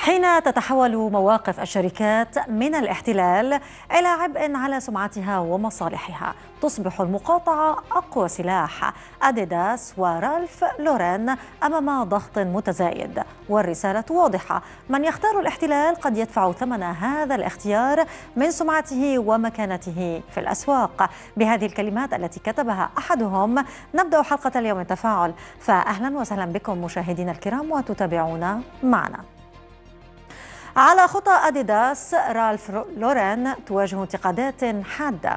حين تتحول مواقف الشركات من الاحتلال إلى عبء على سمعتها ومصالحها، تصبح المقاطعة أقوى سلاح. أديداس ورالف لورين أمام ضغط متزايد، والرسالة واضحة: من يختار الاحتلال قد يدفع ثمن هذا الاختيار من سمعته ومكانته في الأسواق. بهذه الكلمات التي كتبها أحدهم نبدأ حلقة اليوم التفاعل، فأهلا وسهلا بكم مشاهدينا الكرام وتتابعون معنا. على خطى أديداس، رالف لورين تواجه انتقادات حادة.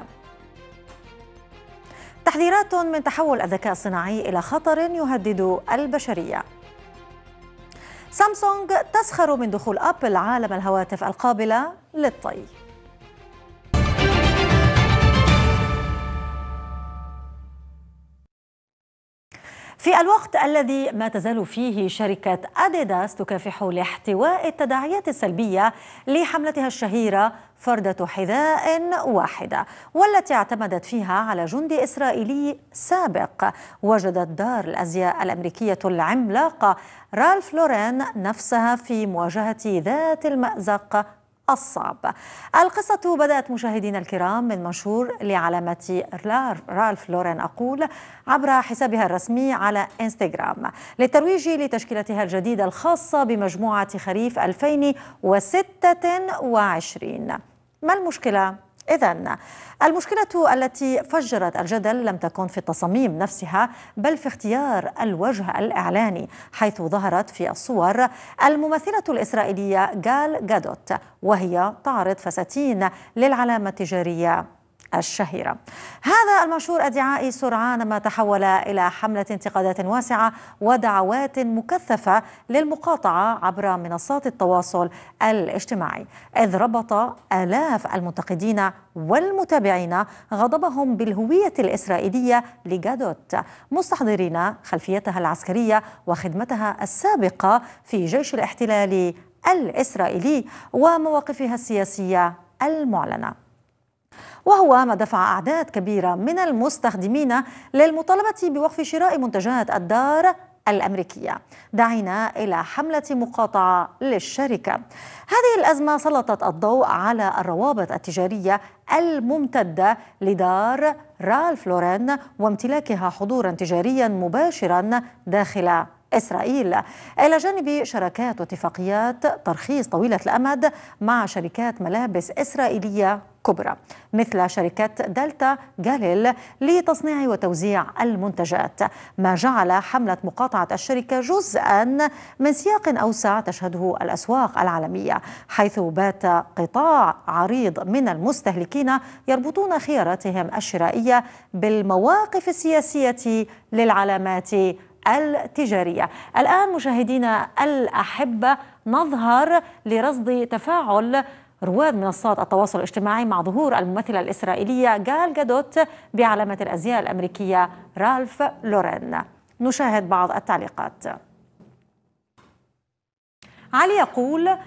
تحذيرات من تحول الذكاء الصناعي إلى خطر يهدد البشرية. سامسونج تسخر من دخول أبل عالم الهواتف القابلة للطي. في الوقت الذي ما تزال فيه شركة أديداس تكافح لاحتواء التداعيات السلبية لحملتها الشهيرة فردة حذاء واحدة، والتي اعتمدت فيها على جندي إسرائيلي سابق، وجدت دار الأزياء الأمريكية العملاقة رالف لورين نفسها في مواجهة ذات المأزق الصعب. القصة بدأت مشاهدينا الكرام من منشور لعلامة رالف لورين عبر حسابها الرسمي على انستغرام للترويج لتشكيلتها الجديدة الخاصة بمجموعة خريف 2026. ما المشكلة؟ إذن المشكلة التي فجرت الجدل لم تكن في التصاميم نفسها، بل في اختيار الوجه الإعلاني، حيث ظهرت في الصور الممثلة الإسرائيلية جال جادوت وهي تعرض فساتين للعلامة التجارية الشهيرة. هذا المنشور الدعائي سرعان ما تحول إلى حملة انتقادات واسعة ودعوات مكثفة للمقاطعة عبر منصات التواصل الاجتماعي، إذ ربط آلاف المنتقدين والمتابعين غضبهم بالهوية الإسرائيلية لجادوت، مستحضرين خلفيتها العسكرية وخدمتها السابقة في جيش الاحتلال الإسرائيلي ومواقفها السياسية المعلنة. وهو ما دفع أعداد كبيرة من المستخدمين للمطالبة بوقف شراء منتجات الدار الأمريكية، داعين إلى حملة مقاطعة للشركة. هذه الأزمة سلطت الضوء على الروابط التجارية الممتدة لدار رالف لورين وامتلاكها حضورا تجاريا مباشرا داخل إسرائيل، إلى جانب شراكات واتفاقيات ترخيص طويلة الأمد مع شركات ملابس إسرائيلية كبرى مثل شركة دلتا جاليل لتصنيع وتوزيع المنتجات، ما جعل حملة مقاطعة الشركة جزءا من سياق أوسع تشهده الأسواق العالمية، حيث بات قطاع عريض من المستهلكين يربطون خياراتهم الشرائية بالمواقف السياسية للعلامات التجارية. الآن مشاهدينا الأحبة نظهر لرصد تفاعل رواد منصات التواصل الاجتماعي مع ظهور الممثلة الإسرائيلية جال جادوت بعلامة الأزياء الأمريكية رالف لورين. نشاهد بعض التعليقات. علي يقول: